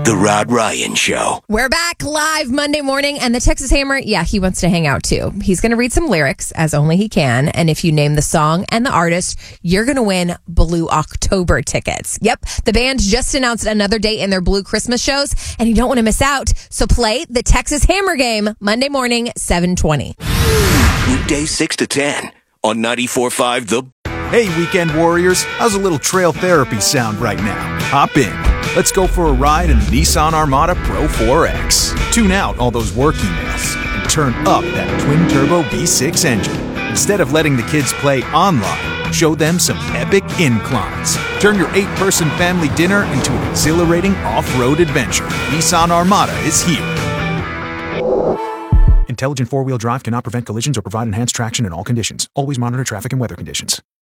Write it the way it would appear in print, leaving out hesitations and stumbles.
The Rod Ryan Show. We're back live Monday morning, and the Texas Hammer, he wants to hang out too. He's going to read some lyrics as only he can, and if you name the song and the artist, you're going to win Blue October tickets. Yep, the band just announced another date in their Blue Christmas shows, and you don't want to miss out. So play the Texas Hammer game Monday morning, 7:20. Weekdays 6 to 10 on 94.5 The... Hey, weekend warriors, how's a little trail therapy sound right now? Hop in. Let's go for a ride in the Nissan Armada Pro 4X. Tune out all those work emails and turn up that twin-turbo V6 engine. Instead of letting the kids play online, show them some epic inclines. Turn your 8-person family dinner into an exhilarating off-road adventure. Nissan Armada is here. Intelligent four-wheel drive cannot prevent collisions or provide enhanced traction in all conditions. Always monitor traffic and weather conditions.